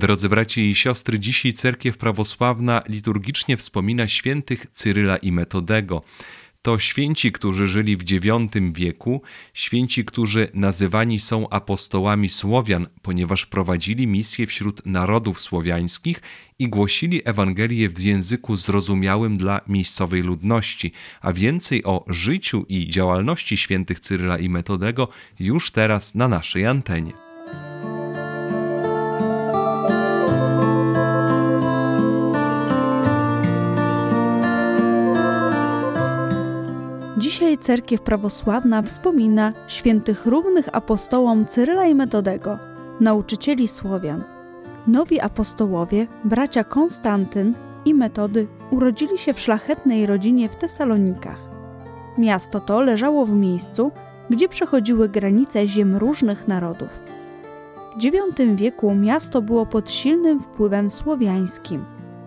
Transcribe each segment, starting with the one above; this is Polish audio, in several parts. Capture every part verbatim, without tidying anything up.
Drodzy bracia i siostry, dzisiaj Cerkiew Prawosławna liturgicznie wspomina świętych Cyryla i Metodego. To święci, którzy żyli w dziewiątym wieku, święci, którzy nazywani są apostołami Słowian, ponieważ prowadzili misję wśród narodów słowiańskich i głosili Ewangelię w języku zrozumiałym dla miejscowej ludności, a więcej o życiu i działalności świętych Cyryla i Metodego już teraz na naszej antenie. Dzisiaj Cerkiew Prawosławna wspomina świętych równych apostołom Cyryla i Metodego, nauczycieli Słowian. Nowi apostołowie, bracia Konstantyn i Metody, urodzili się w szlachetnej rodzinie w Tesalonikach. Miasto to leżało w miejscu, gdzie przechodziły granice ziem różnych narodów. W dziewiątym wieku miasto było pod silnym wpływem słowiańskim.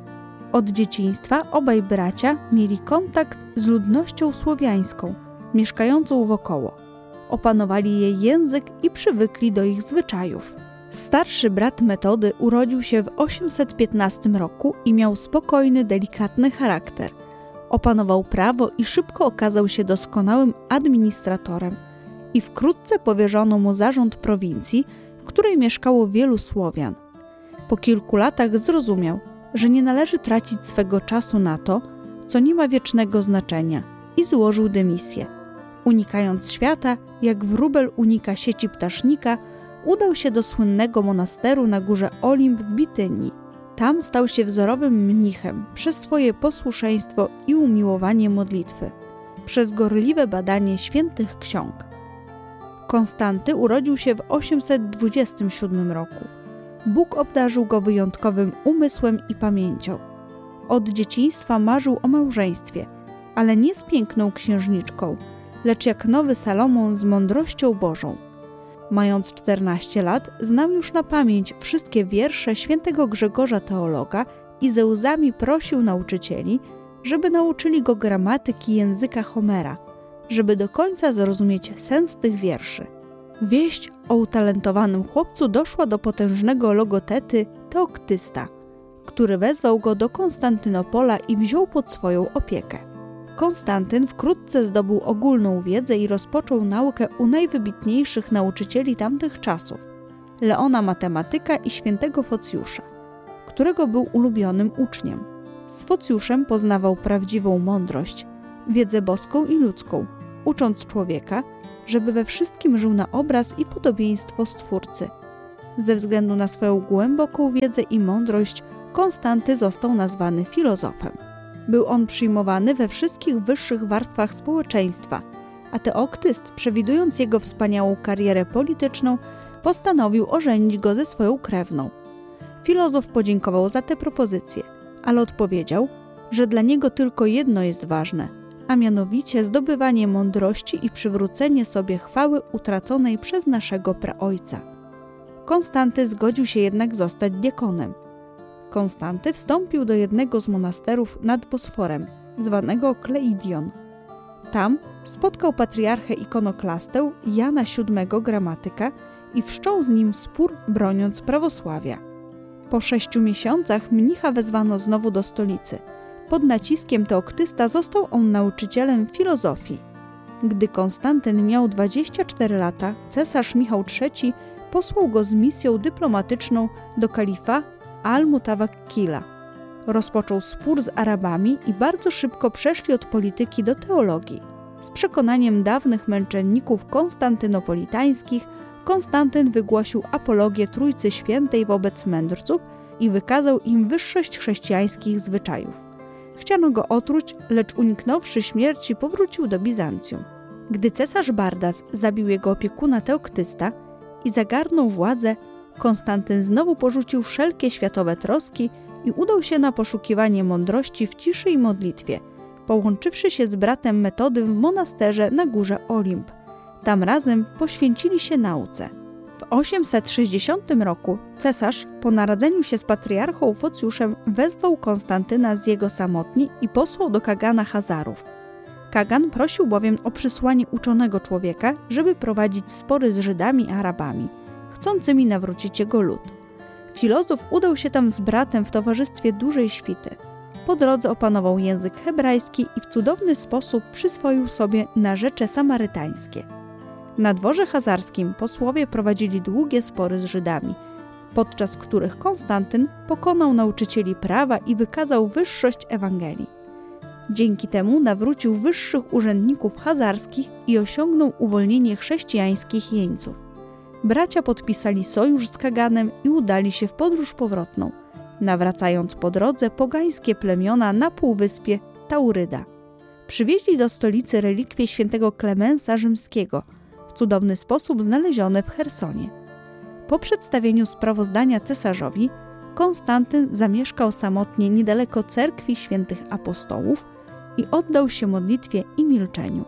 Od dzieciństwa obaj bracia mieli kontakt z ludnością słowiańską, mieszkającą wokoło. Opanowali jej język i przywykli do ich zwyczajów. Starszy brat Metody urodził się w osiemset piętnastym roku i miał spokojny, delikatny charakter. Opanował prawo i szybko okazał się doskonałym administratorem. I wkrótce powierzono mu zarząd prowincji, w której mieszkało wielu Słowian. Po kilku latach zrozumiał, że nie należy tracić swego czasu na to, co nie ma wiecznego znaczenia, i złożył dymisję. Unikając świata, jak wróbel unika sieci ptasznika, udał się do słynnego monasteru na górze Olimp w Bitynii. Tam stał się wzorowym mnichem przez swoje posłuszeństwo i umiłowanie modlitwy, przez gorliwe badanie świętych ksiąg. Konstanty urodził się w osiemset dwudziestym siódmym roku. Bóg obdarzył go wyjątkowym umysłem i pamięcią. Od dzieciństwa marzył o małżeństwie, ale nie z piękną księżniczką, lecz jak nowy Salomon z mądrością Bożą. Mając czternaście lat, znał już na pamięć wszystkie wiersze świętego Grzegorza Teologa i ze łzami prosił nauczycieli, żeby nauczyli go gramatyki języka Homera, żeby do końca zrozumieć sens tych wierszy. Wieść o utalentowanym chłopcu doszła do potężnego logotety Teoktysta, który wezwał go do Konstantynopola i wziął pod swoją opiekę. Konstantyn wkrótce zdobył ogólną wiedzę i rozpoczął naukę u najwybitniejszych nauczycieli tamtych czasów, Leona Matematyka i świętego Focjusza, którego był ulubionym uczniem. Z Focjuszem poznawał prawdziwą mądrość, wiedzę boską i ludzką, ucząc człowieka, żeby we wszystkim żył na obraz i podobieństwo Stwórcy. Ze względu na swoją głęboką wiedzę i mądrość, Konstanty został nazwany filozofem. Był on przyjmowany we wszystkich wyższych warstwach społeczeństwa, a Teoktyst, przewidując jego wspaniałą karierę polityczną, postanowił ożenić go ze swoją krewną. Filozof podziękował za tę propozycję, ale odpowiedział, że dla niego tylko jedno jest ważne, a mianowicie zdobywanie mądrości i przywrócenie sobie chwały utraconej przez naszego praojca. Konstanty zgodził się jednak zostać diakonem. Konstanty wstąpił do jednego z monasterów nad Bosforem, zwanego Kleidion. Tam spotkał patriarchę ikonoklastę Jana siódmego gramatyka i wszczął z nim spór, broniąc prawosławia. Po sześciu miesiącach mnicha wezwano znowu do stolicy. Pod naciskiem Teoktysta został on nauczycielem filozofii. Gdy Konstantyn miał dwadzieścia cztery lata, cesarz Michał trzeci posłał go z misją dyplomatyczną do kalifa Al-Mutawakkila. Rozpoczął spór z Arabami i bardzo szybko przeszli od polityki do teologii. Z przekonaniem dawnych męczenników konstantynopolitańskich Konstantyn wygłosił apologię Trójcy Świętej wobec mędrców i wykazał im wyższość chrześcijańskich zwyczajów. Chciano go otruć, lecz uniknąwszy śmierci, powrócił do Bizancjum. Gdy cesarz Bardas zabił jego opiekuna Teoktysta i zagarnął władzę, Konstantyn znowu porzucił wszelkie światowe troski i udał się na poszukiwanie mądrości w ciszy i modlitwie, połączywszy się z bratem Metody w monasterze na górze Olimp. Tam razem poświęcili się nauce. W osiemset sześćdziesiątym roku cesarz, po naradzeniu się z patriarchą Focjuszem, wezwał Konstantyna z jego samotni i posłał do Kagana Chazarów. Kagan prosił bowiem o przysłanie uczonego człowieka, żeby prowadzić spory z Żydami i Arabami, chcącymi nawrócić jego lud. Filozof udał się tam z bratem w towarzystwie dużej świty. Po drodze opanował język hebrajski i w cudowny sposób przyswoił sobie narzecze samarytańskie. Na dworze chazarskim posłowie prowadzili długie spory z Żydami, podczas których Konstantyn pokonał nauczycieli prawa i wykazał wyższość Ewangelii. Dzięki temu nawrócił wyższych urzędników chazarskich i osiągnął uwolnienie chrześcijańskich jeńców. Bracia podpisali sojusz z Kaganem i udali się w podróż powrotną, nawracając po drodze pogańskie plemiona na półwyspie Tauryda. Przywieźli do stolicy relikwie świętego Klemensa Rzymskiego, w cudowny sposób znalezione w Chersonie. Po przedstawieniu sprawozdania cesarzowi, Konstantyn zamieszkał samotnie niedaleko cerkwi świętych apostołów i oddał się modlitwie i milczeniu.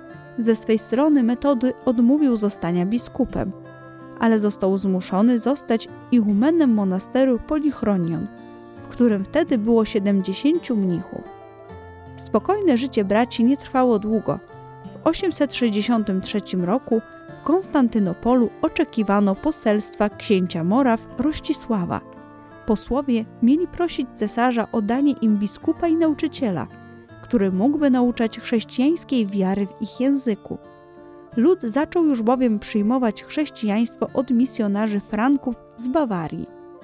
Ze swej strony Metody odmówił zostania biskupem, ale został zmuszony zostać ichumenem monasteru Polichronion, w którym wtedy było siedemdziesięciu mnichów. Spokojne życie braci nie trwało długo. W osiemset sześćdziesiątym trzecim roku w Konstantynopolu oczekiwano poselstwa księcia Moraw Rościsława. Posłowie mieli prosić cesarza o danie im biskupa i nauczyciela, który mógłby nauczać chrześcijańskiej wiary w ich języku. Lud zaczął już bowiem przyjmować chrześcijaństwo od misjonarzy Franków z Bawarii.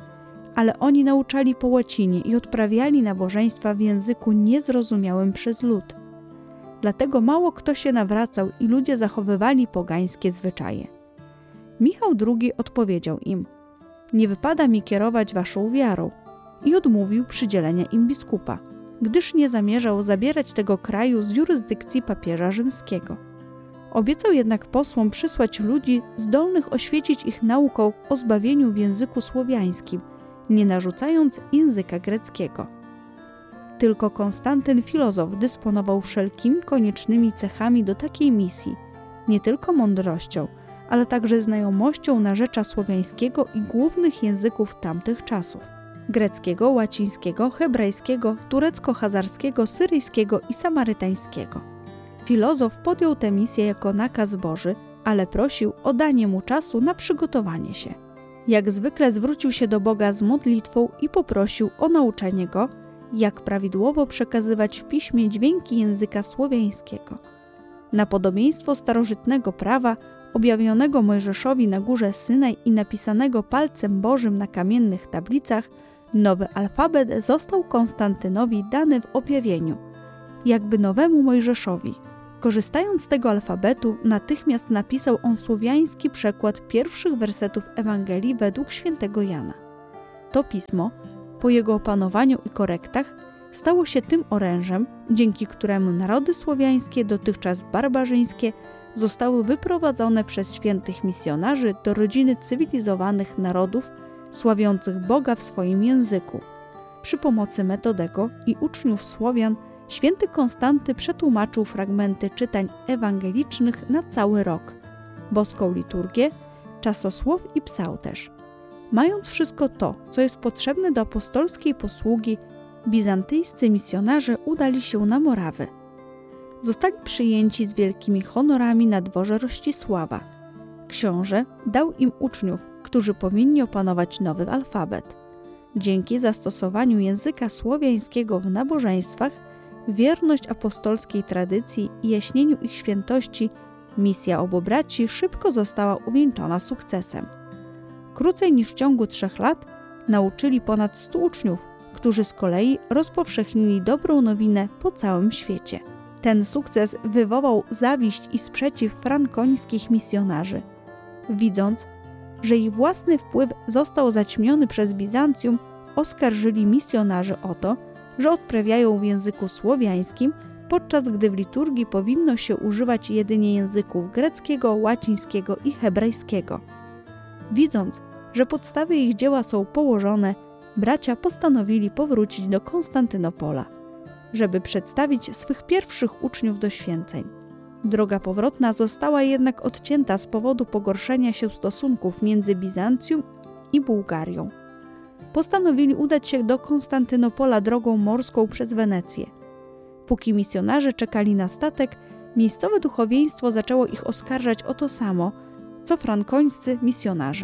Ale oni nauczali po łacinie i odprawiali nabożeństwa w języku niezrozumiałym przez lud. Dlatego mało kto się nawracał i ludzie zachowywali pogańskie zwyczaje. Michał drugi odpowiedział im: nie wypada mi kierować waszą wiarą, i odmówił przydzielenia im biskupa, gdyż nie zamierzał zabierać tego kraju z jurysdykcji papieża rzymskiego. Obiecał jednak posłom przysłać ludzi zdolnych oświecić ich nauką o zbawieniu w języku słowiańskim, nie narzucając języka greckiego. Tylko Konstantyn Filozof dysponował wszelkimi koniecznymi cechami do takiej misji, nie tylko mądrością, ale także znajomością narzecza słowiańskiego i głównych języków tamtych czasów: greckiego, łacińskiego, hebrajskiego, turecko-hazarskiego, syryjskiego i samarytańskiego. Filozof podjął tę misję jako nakaz Boży, ale prosił o danie mu czasu na przygotowanie się. Jak zwykle zwrócił się do Boga z modlitwą i poprosił o nauczenie go, jak prawidłowo przekazywać w piśmie dźwięki języka słowiańskiego. Na podobieństwo starożytnego prawa, objawionego Mojżeszowi na górze Synaj i napisanego palcem Bożym na kamiennych tablicach, nowy alfabet został Konstantynowi dany w objawieniu, jakby nowemu Mojżeszowi. Korzystając z tego alfabetu, natychmiast napisał on słowiański przekład pierwszych wersetów Ewangelii według świętego Jana. To pismo, po jego opanowaniu i korektach, stało się tym orężem, dzięki któremu narody słowiańskie, dotychczas barbarzyńskie, zostały wyprowadzone przez świętych misjonarzy do rodziny cywilizowanych narodów sławiących Boga w swoim języku. Przy pomocy Metodego i uczniów Słowian święty Konstanty przetłumaczył fragmenty czytań ewangelicznych na cały rok, boską liturgię, czasosłow i psałterz. Mając wszystko to, co jest potrzebne do apostolskiej posługi, bizantyjscy misjonarze udali się na Morawy. Zostali przyjęci z wielkimi honorami na dworze Rościsława. Książę dał im uczniów, którzy powinni opanować nowy alfabet. Dzięki zastosowaniu języka słowiańskiego w nabożeństwach, wierność apostolskiej tradycji i jaśnieniu ich świętości, misja obu braci szybko została uwieńczona sukcesem. Krócej niż w ciągu trzech lat nauczyli ponad stu uczniów, którzy z kolei rozpowszechnili dobrą nowinę po całym świecie. Ten sukces wywołał zawiść i sprzeciw frankońskich misjonarzy. Widząc, że ich własny wpływ został zaćmiony przez Bizancjum, oskarżyli misjonarzy o to, że odprawiają w języku słowiańskim, podczas gdy w liturgii powinno się używać jedynie języków greckiego, łacińskiego i hebrajskiego. Widząc, że podstawy ich dzieła są położone, bracia postanowili powrócić do Konstantynopola, żeby przedstawić swych pierwszych uczniów do święceń. Droga powrotna została jednak odcięta z powodu pogorszenia się stosunków między Bizancjum i Bułgarią. Postanowili udać się do Konstantynopola drogą morską przez Wenecję. Póki misjonarze czekali na statek, miejscowe duchowieństwo zaczęło ich oskarżać o to samo, co frankońscy misjonarze.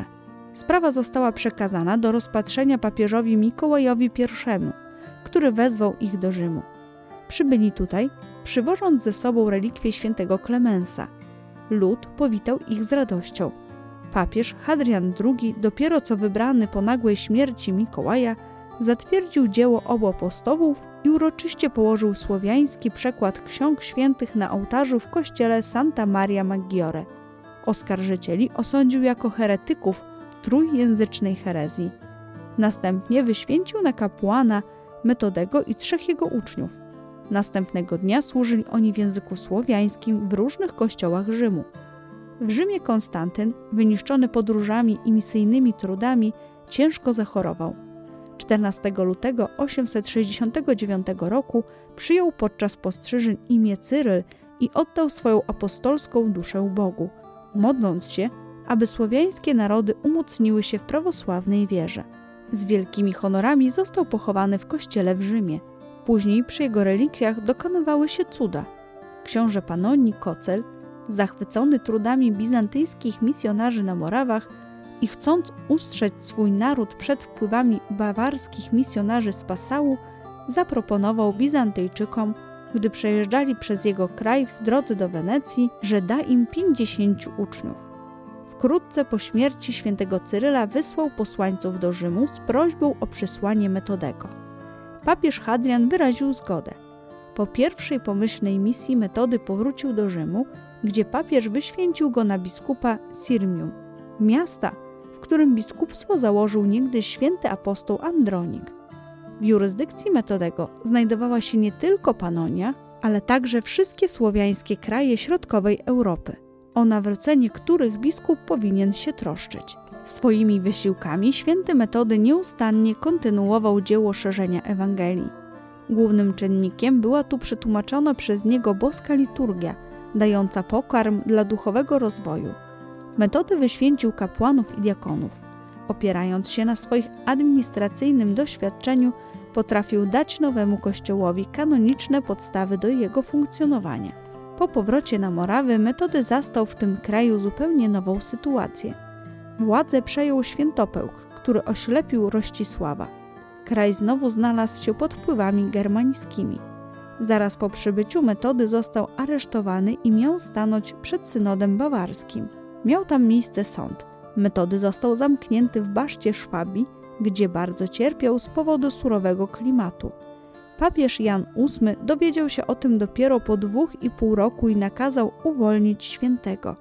Sprawa została przekazana do rozpatrzenia papieżowi Mikołajowi pierwszemu, który wezwał ich do Rzymu. Przybyli tutaj, przywożąc ze sobą relikwie świętego Klemensa. Lud powitał ich z radością. Papież Hadrian drugi, dopiero co wybrany po nagłej śmierci Mikołaja, zatwierdził dzieło obu apostołów i uroczyście położył słowiański przekład ksiąg świętych na ołtarzu w kościele Santa Maria Maggiore. Oskarżycieli osądził jako heretyków trójjęzycznej herezji. Następnie wyświęcił na kapłana Metodego i trzech jego uczniów. Następnego dnia służyli oni w języku słowiańskim w różnych kościołach Rzymu. W Rzymie Konstantyn, wyniszczony podróżami i misyjnymi trudami, ciężko zachorował. czternastego lutego osiemset sześćdziesiątego dziewiątego roku przyjął podczas postrzyżyn imię Cyryl i oddał swoją apostolską duszę Bogu, modląc się, aby słowiańskie narody umocniły się w prawosławnej wierze. Z wielkimi honorami został pochowany w kościele w Rzymie. Później przy jego relikwiach dokonywały się cuda. Książę Panonii Kocel, zachwycony trudami bizantyjskich misjonarzy na Morawach i chcąc ustrzec swój naród przed wpływami bawarskich misjonarzy z Passau, zaproponował Bizantyjczykom, gdy przejeżdżali przez jego kraj w drodze do Wenecji, że da im pięćdziesięciu uczniów. Wkrótce po śmierci świętego Cyryla wysłał posłańców do Rzymu z prośbą o przysłanie Metodego. Papież Hadrian wyraził zgodę. Po pierwszej pomyślnej misji Metody powrócił do Rzymu, gdzie papież wyświęcił go na biskupa Sirmium, miasta, w którym biskupstwo założył niegdyś święty apostoł Andronik. W jurysdykcji Metodego znajdowała się nie tylko Panonia, ale także wszystkie słowiańskie kraje środkowej Europy, o nawrócenie których biskup powinien się troszczyć. Swoimi wysiłkami święty Metody nieustannie kontynuował dzieło szerzenia Ewangelii. Głównym czynnikiem była tu przetłumaczona przez niego boska liturgia, dająca pokarm dla duchowego rozwoju. Metody wyświęcił kapłanów i diakonów. Opierając się na swoich administracyjnym doświadczeniu, potrafił dać nowemu kościołowi kanoniczne podstawy do jego funkcjonowania. Po powrocie na Morawy Metody zastał w tym kraju zupełnie nową sytuację. Władzę przejął Świętopełk, który oślepił Rościsława. Kraj znowu znalazł się pod wpływami germańskimi. Zaraz po przybyciu Metody został aresztowany i miał stanąć przed synodem bawarskim. Miał tam miejsce sąd. Metody został zamknięty w baszcie Szwabii, gdzie bardzo cierpiał z powodu surowego klimatu. Papież Jan ósmy dowiedział się o tym dopiero po dwóch i pół roku i nakazał uwolnić świętego.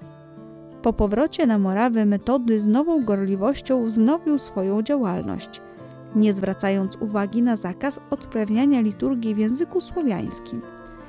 Po powrocie na Morawy Metody z nową gorliwością wznowił swoją działalność, nie zwracając uwagi na zakaz odprawiania liturgii w języku słowiańskim.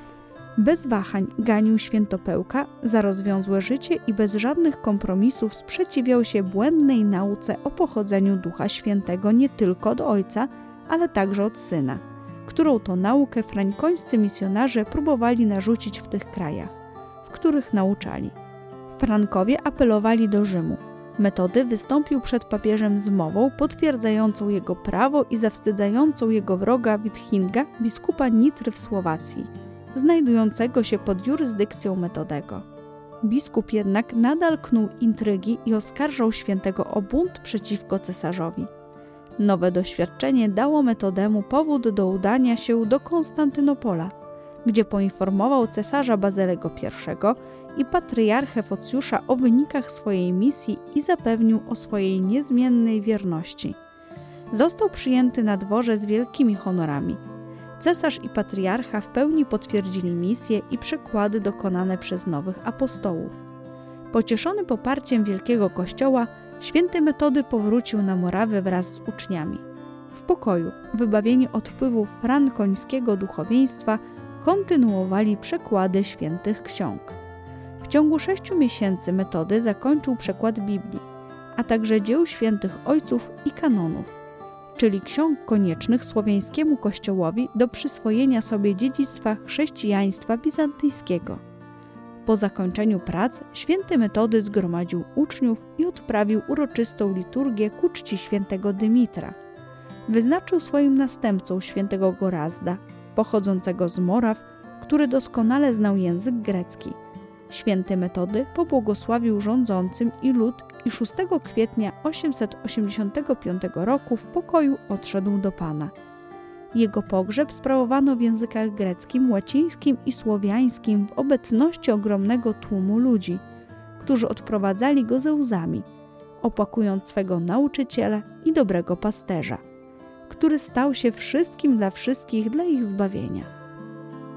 Bez wahań ganił Świętopełka za rozwiązłe życie i bez żadnych kompromisów sprzeciwiał się błędnej nauce o pochodzeniu Ducha Świętego nie tylko od Ojca, ale także od Syna, którą to naukę frankońscy misjonarze próbowali narzucić w tych krajach, w których nauczali. Frankowie apelowali do Rzymu. Metody wystąpił przed papieżem z mową potwierdzającą jego prawo i zawstydzającą jego wroga Witchinga, biskupa Nitry w Słowacji, znajdującego się pod jurysdykcją Metodego. Biskup jednak nadal knuł intrygi i oskarżał świętego o bunt przeciwko cesarzowi. Nowe doświadczenie dało Metodemu powód do udania się do Konstantynopola, gdzie poinformował cesarza Bazylego pierwszego i patriarchę Focjusza o wynikach swojej misji i zapewnił o swojej niezmiennej wierności. Został przyjęty na dworze z wielkimi honorami. Cesarz i patriarcha w pełni potwierdzili misję i przekłady dokonane przez nowych apostołów. Pocieszony poparciem Wielkiego Kościoła, święty Metody powrócił na Morawy wraz z uczniami. W pokoju, wybawieni od wpływów frankońskiego duchowieństwa, kontynuowali przekłady świętych ksiąg. W ciągu sześciu miesięcy Metody zakończył przekład Biblii, a także dzieł świętych ojców i kanonów, czyli ksiąg koniecznych słowiańskiemu kościołowi do przyswojenia sobie dziedzictwa chrześcijaństwa bizantyjskiego. Po zakończeniu prac święty Metody zgromadził uczniów i odprawił uroczystą liturgię ku czci świętego Dymitra. Wyznaczył swoim następcą świętego Gorazda, pochodzącego z Moraw, który doskonale znał język grecki. Święty Metody pobłogosławił rządzącym i lud i szóstego kwietnia osiemset osiemdziesiątego piątego roku w pokoju odszedł do Pana. Jego pogrzeb sprawowano w językach greckim, łacińskim i słowiańskim w obecności ogromnego tłumu ludzi, którzy odprowadzali go ze łzami, opakując swego nauczyciela i dobrego pasterza, który stał się wszystkim dla wszystkich dla ich zbawienia.